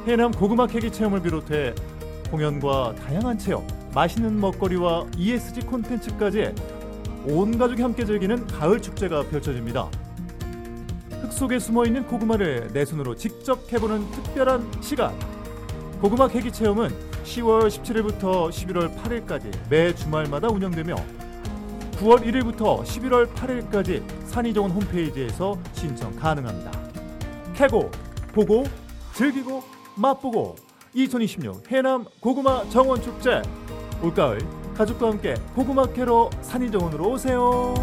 해남 고구마 캐기 체험을 비롯해 공연과 다양한 체험, 맛있는 먹거리와 ESG 콘텐츠까지 온 가족이 함께 즐기는 가을 축제가 펼쳐집니다. 흙 속에 숨어있는 고구마를 내 손으로 직접 캐보는 특별한 시간. 고구마 캐기 체험은 10월 17일부터 11월 8일까지 매 주말마다 운영되며 9월 1일부터 11월 8일까지 산이정원 홈페이지에서 신청 가능합니다. 캐고, 보고, 즐기고, 맛보고 2026 해남 고구마 정원축제. 올가을 가족과 함께 고구마 캐러 산이정원으로 오세요.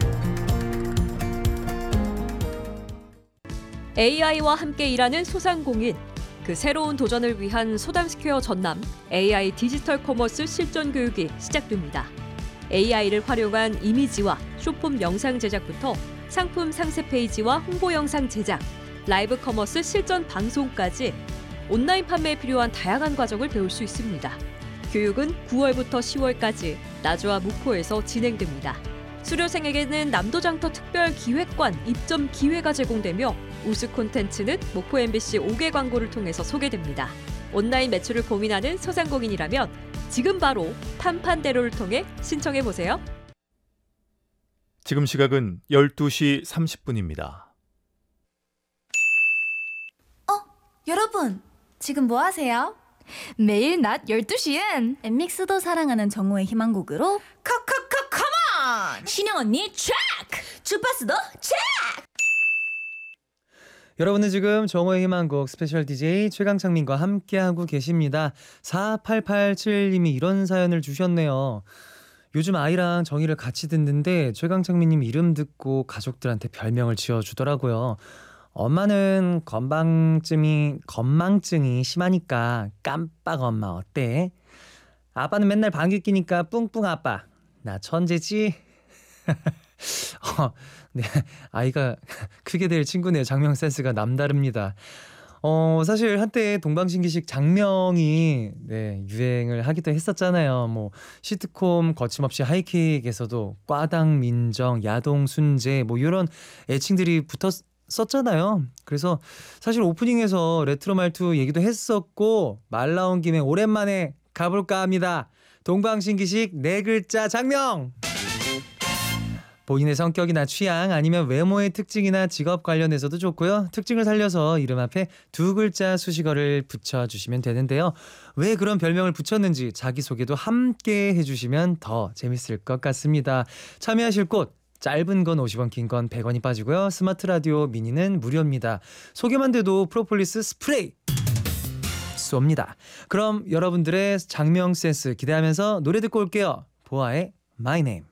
AI와 함께 일하는 소상공인. 그 새로운 도전을 위한 소담스퀘어 전남 AI 디지털 커머스 실전 교육이 시작됩니다. AI를 활용한 이미지와 쇼폼 영상 제작부터 상품 상세 페이지와 홍보 영상 제작, 라이브 커머스 실전 방송까지 온라인 판매에 필요한 다양한 과정을 배울 수 있습니다. 교육은 9월부터 10월까지 나주와 목포에서 진행됩니다. 수료생에게는 남도장터 특별 기획관 입점 기회가 제공되며 우수 콘텐츠는 목포 MBC 5개 광고를 통해서 소개됩니다. 온라인 매출을 고민하는 소상공인이라면 지금 바로 판판대로를 통해 신청해보세요. 지금 시각은 12시 30분입니다. 여러분, 지금 뭐 하세요? 매일 낮 12시엔 엠믹스도 사랑하는 정우의 희망곡으로 컴온! 신영 언니 트랙! 주파수도 트랙! 여러분은 지금 정오의 희망곡 스페셜 DJ 최강창민과 함께하고 계십니다. 4887님이 이런 사연을 주셨네요. 요즘 아이랑 정의를 같이 듣는데 최강창민님 이름 듣고 가족들한테 별명을 지어주더라고요. 엄마는 건망증이 심하니까 깜빡 엄마 어때? 아빠는 맨날 방귀 끼니까 뿡뿡 아빠. 나 천재지? 네, 아이가 크게 될 친구네요. 장명 센스가 남다릅니다. 사실 한때 동방신기식 장명이 유행을 하기도 했었잖아요. 뭐 시트콤 거침없이 하이킥에서도 꽈당 민정, 야동 순재 뭐 이런 애칭들이 썼잖아요. 그래서 사실 오프닝에서 레트로 말투 얘기도 했었고 말 나온 김에 오랜만에 가볼까 합니다. 동방신기식 4글자 장명. 본인의 성격이나 취향 아니면 외모의 특징이나 직업 관련해서도 좋고요. 특징을 살려서 이름 앞에 2글자 수식어를 붙여주시면 되는데요. 왜 그런 별명을 붙였는지 자기소개도 함께 해주시면 더 재밌을 것 같습니다. 참여하실 곳 짧은 건 50원, 긴 건 100원이 빠지고요. 스마트 라디오 미니는 무료입니다. 소개만 돼도 프로폴리스 스프레이 쏩니다. 그럼 여러분들의 장명 센스 기대하면서 노래 듣고 올게요. 보아의 My Name.